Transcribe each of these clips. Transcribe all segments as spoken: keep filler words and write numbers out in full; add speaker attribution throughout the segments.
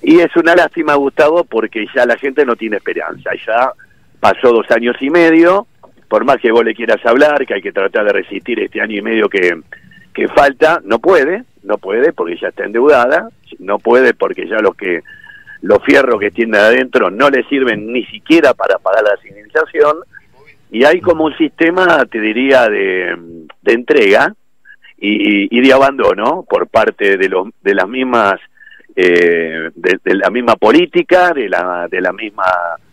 Speaker 1: Y es una lástima, Gustavo, porque ya la gente no tiene esperanza. Ya pasó dos años y medio, por más que vos le quieras hablar, que hay que tratar de resistir este año y medio que, que falta, no puede, no puede porque ya está endeudada, no puede porque ya los que los fierros que tiene adentro no le sirven ni siquiera para pagar la señalización, y hay como un sistema, te diría, de, de entrega y, y de abandono por parte de, los, de las mismas... Eh, de, de la misma política, de la de la misma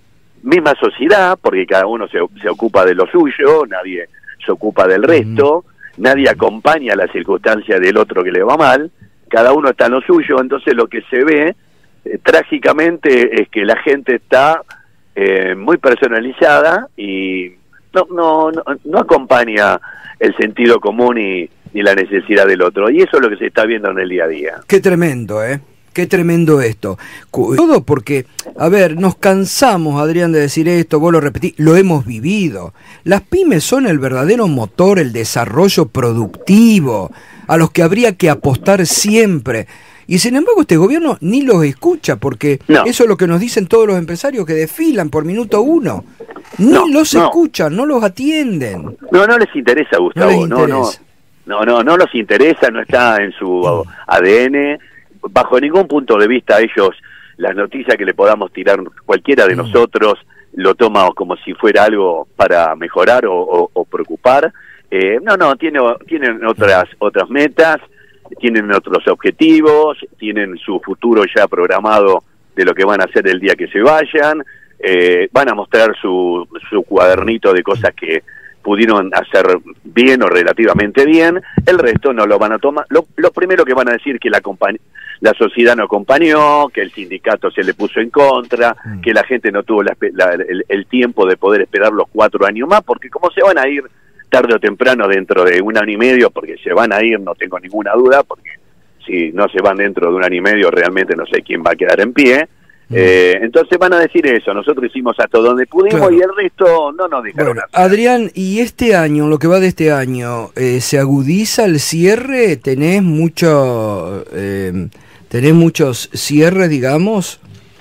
Speaker 1: misma sociedad, porque cada uno se, se ocupa de lo suyo, nadie se ocupa del resto, uh-huh. nadie acompaña la circunstancia del otro que le va mal, cada uno está en lo suyo. Entonces lo que se ve eh, trágicamente es que la gente está eh, muy personalizada y no, no no no acompaña el sentido común y, ni la necesidad del otro, y eso es lo que se está viendo en el día a día.
Speaker 2: Qué tremendo, ¿eh? Qué tremendo esto. Todo porque, a ver, nos cansamos, Adrián, de decir esto, vos lo repetís, lo hemos vivido. Las pymes son el verdadero motor, el desarrollo productivo, a los que habría que apostar siempre. Y sin embargo este gobierno ni los escucha, porque no. Eso es lo que nos dicen todos los empresarios que desfilan por minuto uno. Ni no, los no. escuchan, no los atienden.
Speaker 1: No, no les interesa, Gustavo. No, les interesa. no, no, no, no los interesa, no está en su A D N. Bajo ningún punto de vista ellos, las noticias que le podamos tirar cualquiera de mm. nosotros, lo toma como si fuera algo para mejorar o, o, o preocupar. Eh, no, no, tiene, tienen otras otras metas, tienen otros objetivos, tienen su futuro ya programado de lo que van a hacer el día que se vayan, eh, van a mostrar su, su cuadernito de cosas que pudieron hacer bien o relativamente bien, el resto no lo van a tomar. Lo, lo primero que van a decir que la compañ- la sociedad no acompañó, que el sindicato se le puso en contra, mm. que la gente no tuvo la, la, el, el tiempo de poder esperar los cuatro años más, porque como se van a ir tarde o temprano dentro de un año y medio, porque se van a ir, no tengo ninguna duda, porque si no se van dentro de un año y medio realmente no sé quién va a quedar en pie. Eh, entonces van a decir eso, nosotros hicimos hasta donde pudimos, claro. Y el resto no nos dejaron
Speaker 2: bueno,
Speaker 1: hacer.
Speaker 2: Adrián, ¿y este año, lo que va de este año, eh, se agudiza el cierre? ¿Tenés mucho, eh, tenés muchos cierres, digamos?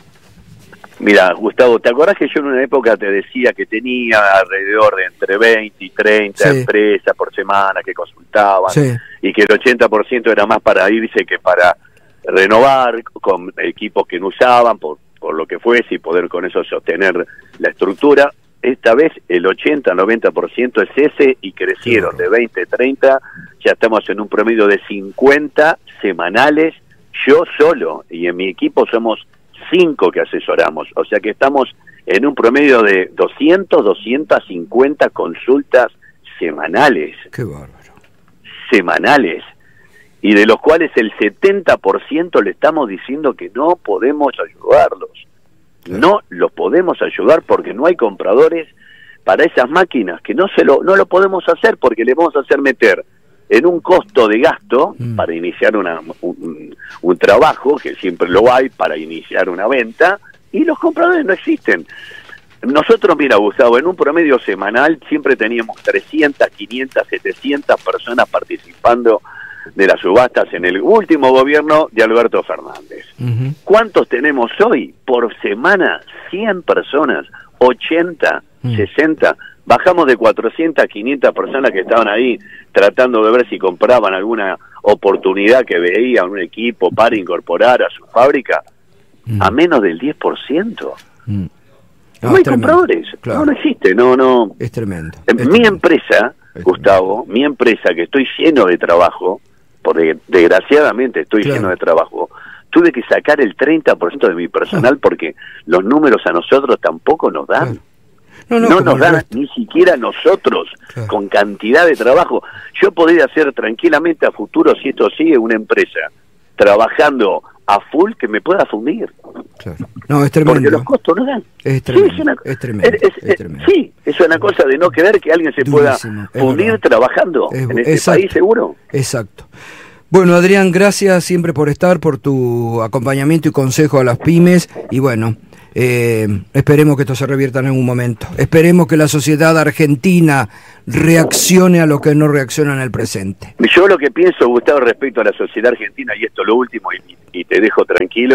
Speaker 1: Mira, Gustavo, ¿te acordás que yo en una época te decía que tenía alrededor de entre veinte y treinta sí. empresas por semana que consultaban, sí. y que el ochenta por ciento era más para irse que para renovar con equipos que no usaban por, por lo que fuese y poder con eso sostener la estructura? Esta vez el ochenta noventa por ciento es ese y crecieron de veinte treinta, ya estamos en un promedio de cincuenta semanales, yo solo, y en mi equipo somos cinco que asesoramos, o sea que estamos en un promedio de doscientas, doscientas cincuenta consultas semanales.
Speaker 2: Qué bárbaro.
Speaker 1: Semanales. Y de los cuales el setenta por ciento le estamos diciendo que no podemos ayudarlos. Claro. No los podemos ayudar porque no hay compradores para esas máquinas, que no se lo no lo podemos hacer porque le vamos a hacer meter en un costo de gasto mm. para iniciar una, un, un trabajo, que siempre lo hay para iniciar una venta, y los compradores no existen. Nosotros, mira, Gustavo, en un promedio semanal siempre teníamos trescientas, quinientas, setecientas personas participando de las subastas en el último gobierno de Alberto Fernández. Uh-huh. ¿Cuántos tenemos hoy? Por semana, cien personas, ochenta, uh-huh. sesenta. Bajamos de cuatrocientas, quinientas personas que estaban ahí tratando de ver si compraban alguna oportunidad que veían un equipo para incorporar a su fábrica, uh-huh. a menos del diez por ciento. Uh-huh. No, no hay compradores, claro. no, no existe, no, no.
Speaker 2: Es tremendo.
Speaker 1: En
Speaker 2: es
Speaker 1: mi
Speaker 2: tremendo.
Speaker 1: empresa, es Gustavo, tremendo. mi empresa, que estoy lleno de trabajo, porque desgraciadamente estoy claro. lleno de trabajo, tuve que sacar el treinta por ciento de mi personal ah. porque los números a nosotros tampoco nos dan. Claro. No, no, no nos dan resto. Ni siquiera nosotros, claro. con cantidad de trabajo. Yo podría hacer tranquilamente a futuro, si esto sigue, una empresa trabajando a full que me pueda fundir.
Speaker 2: Claro. No, es tremendo.
Speaker 1: Porque los costos no dan.
Speaker 2: Es tremendo.
Speaker 1: Sí, es, una,
Speaker 2: es tremendo.
Speaker 1: Es, es,
Speaker 2: es tremendo.
Speaker 1: Sí, es una cosa de no querer que alguien se
Speaker 2: Durísimo,
Speaker 1: pueda fundir trabajando
Speaker 2: es,
Speaker 1: en este
Speaker 2: exacto,
Speaker 1: país, seguro.
Speaker 2: Exacto. Bueno, Adrián, gracias siempre por estar, por tu acompañamiento y consejo a las pymes. Y bueno, eh, esperemos que esto se revierta en algún momento. Esperemos que la sociedad argentina reaccione a lo que no reacciona en el presente.
Speaker 1: Yo lo que pienso, Gustavo, respecto a la sociedad argentina, y esto es lo último, y, y te dejo tranquilo,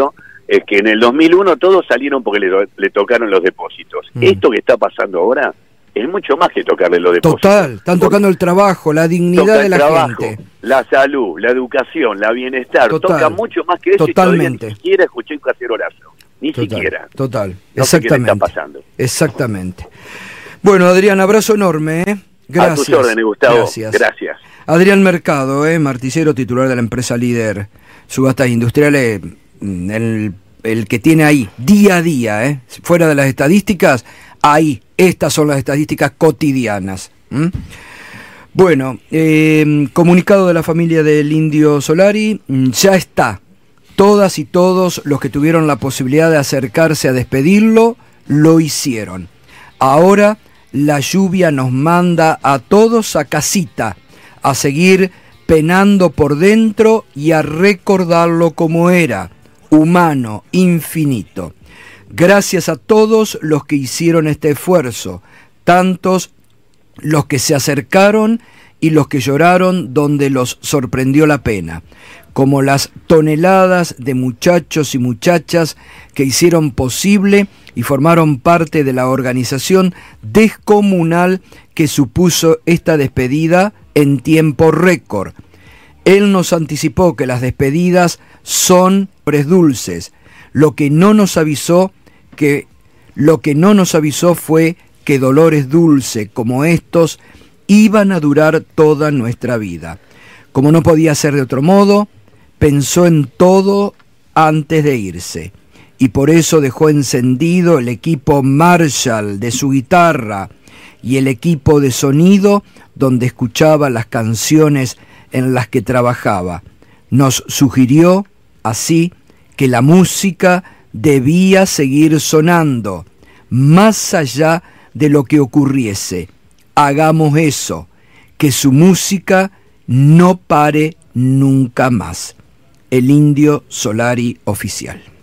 Speaker 1: es que en el dos mil uno todos salieron porque le, le tocaron los depósitos. Mm. Esto que está pasando ahora es mucho más que tocarle los depósitos.
Speaker 2: Total, están tocando el trabajo, la dignidad de la
Speaker 1: trabajo,
Speaker 2: gente.
Speaker 1: La salud, la educación, la bienestar, total, toca mucho más que eso.
Speaker 2: Totalmente.
Speaker 1: Y ni siquiera escuché un cacerolazo, ni
Speaker 2: total,
Speaker 1: siquiera.
Speaker 2: Total,
Speaker 1: no
Speaker 2: exactamente.
Speaker 1: Sé qué le está pasando.
Speaker 2: Exactamente. Bueno, Adrián, abrazo enorme, ¿eh? Gracias.
Speaker 1: A tus órdenes, Gustavo.
Speaker 2: Gracias.
Speaker 1: Gracias.
Speaker 2: Adrián Mercado, ¿eh? Martillero, titular de la empresa Líder Subastas Industriales, el, el que tiene ahí día a día, ¿eh? Fuera de las estadísticas, ahí, estas son las estadísticas cotidianas. ¿Mm? Bueno, eh, comunicado de la familia del Indio Solari, ya está. Todas y todos los que tuvieron la posibilidad de acercarse a despedirlo, lo hicieron. Ahora la lluvia nos manda a todos a casita, a seguir penando por dentro y a recordarlo como era, humano, infinito. Gracias a todos los que hicieron este esfuerzo, tantos los que se acercaron y los que lloraron donde los sorprendió la pena, como las toneladas de muchachos y muchachas que hicieron posible y formaron parte de la organización descomunal que supuso esta despedida en tiempo récord. Él nos anticipó que las despedidas son flores dulces. Lo que no nos avisó que lo que no nos avisó fue que dolores dulces como estos iban a durar toda nuestra vida. Como no podía ser de otro modo, pensó en todo antes de irse, y por eso dejó encendido el equipo Marshall de su guitarra y el equipo de sonido donde escuchaba las canciones en las que trabajaba. Nos sugirió así que la música debía seguir sonando, más allá de lo que ocurriese. Hagamos eso, que su música no pare nunca más. El Indio Solari Oficial.